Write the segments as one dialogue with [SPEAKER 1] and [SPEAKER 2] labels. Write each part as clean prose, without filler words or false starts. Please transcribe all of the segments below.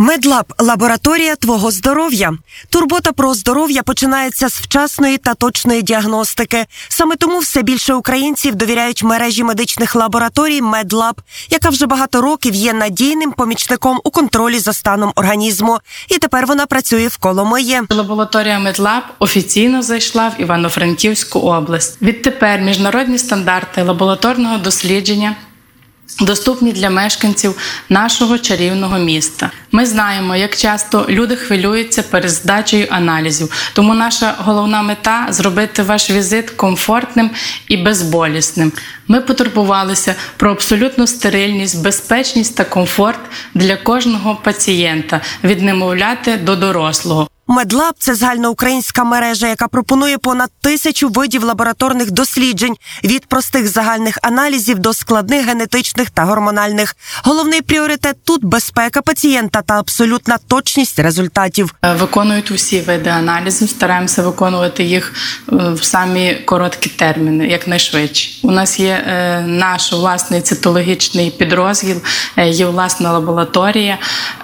[SPEAKER 1] Медлаб – лабораторія твого здоров'я. Турбота про здоров'я починається з вчасної та точної діагностики. Саме тому все більше українців довіряють мережі медичних лабораторій Медлаб, яка вже багато років є надійним помічником у контролі за станом організму. І тепер вона працює в Коломиї.
[SPEAKER 2] Лабораторія Медлаб офіційно зайшла в Івано-Франківську область. Відтепер міжнародні стандарти лабораторного дослідження доступні для мешканців нашого чарівного міста. Ми знаємо, як часто люди хвилюються перед здачею аналізів, тому наша головна мета – зробити ваш візит комфортним і безболісним. Ми потурбувалися про абсолютну стерильність, безпечність та комфорт для кожного пацієнта, від немовляти до дорослого.
[SPEAKER 1] Медлаб – це загальноукраїнська мережа, яка пропонує понад 1000 видів лабораторних досліджень, від простих загальних аналізів до складних генетичних та гормональних. Головний пріоритет тут – безпека пацієнта та абсолютна точність результатів.
[SPEAKER 2] Виконують усі види аналізів, стараємося виконувати їх в самі короткі терміни, якнайшвидше. У нас є наш власний цитологічний підрозділ, є власна лабораторія,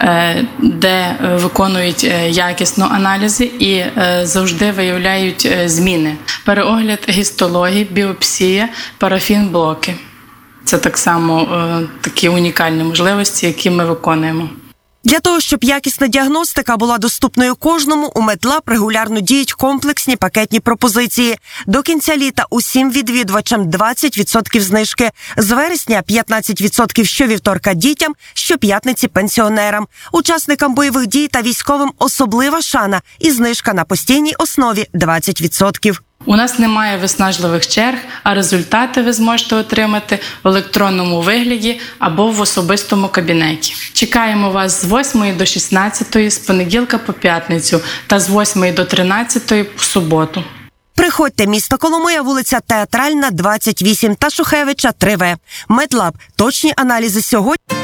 [SPEAKER 2] де виконують якісно аналізи і завжди виявляють зміни. Переогляд гістології, біопсія, парафін-блоки. Це так само такі унікальні можливості, які ми виконуємо.
[SPEAKER 1] Для того, щоб якісна діагностика була доступною кожному, у Медлаб регулярно діють комплексні пакетні пропозиції. До кінця літа усім відвідувачам 20% знижки. З вересня 15% щовівторка дітям, щоп'ятниці пенсіонерам. Учасникам бойових дій та військовим особлива шана і знижка на постійній основі 20%.
[SPEAKER 2] У нас немає виснажливих черг, а результати ви зможете отримати в електронному вигляді або в особистому кабінеті. Чекаємо вас з 8 до 16, з понеділка по п'ятницю та з 8 до 13 в суботу.
[SPEAKER 1] Приходьте, місто Коломия, вулиця Театральна, 28 та Шухевича, 3В. Медлаб. Точні аналізи сьогодні.